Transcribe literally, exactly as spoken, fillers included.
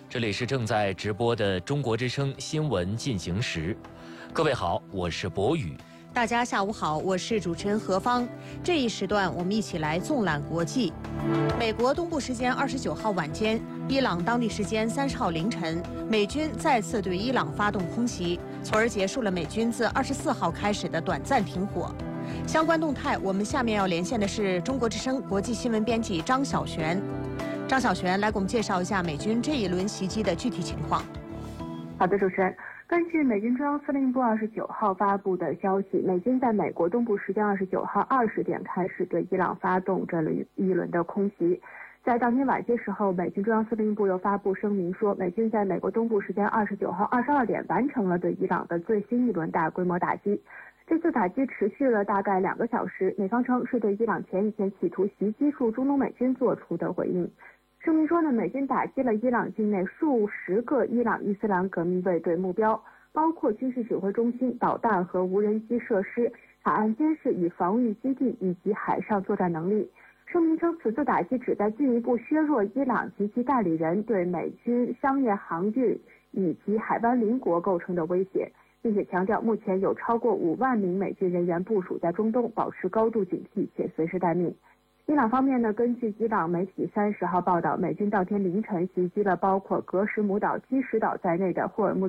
这里是正在直播的中国之声新闻进行时。各位好，我是博宇。 大家下午好，我是主持人何芳。这一时段我们一起来纵览国际。美国东部时间二十九号晚间，伊朗当地时间三十号凌晨，美军再次对伊朗发动空袭，从而结束了美军自二十四号开始的短暂停火。相关动态，我们下面要连线的是中国之声国际新闻编辑张晓璇。张晓璇来给我们介绍一下美军这一轮袭击的具体情况。 好的，主持人。根据美军中央司令部二十九号发布的消息，美军在美国东部时间二十九号二十点开始对伊朗发动这轮一轮的空袭。在当天晚些时候，美军中央司令部又发布声明说，美军在美国东部时间二十九号二十二点完成了对伊朗的最新一轮大规模打击。这次打击持续了大概两个小时，美方称是对伊朗前一天企图袭击驻中东美军做出的回应。声明说呢，美军打击了伊朗境内数十个伊朗伊斯兰革命卫队目标，包括军事指挥中心、导弹和无人机设施、海岸监视与防御基地以及海上作战能力。声明称，此次打击旨在进一步削弱伊朗及其代理人对美军商业航运以及海湾邻国构成的威胁，并且强调目前有超过五万名美军人员部署在中东，保持高度警惕且随时待命。伊朗方面呢，根据伊朗媒体三十号报道，美军当天凌晨袭击了包括格什姆岛、基什岛在内的霍尔木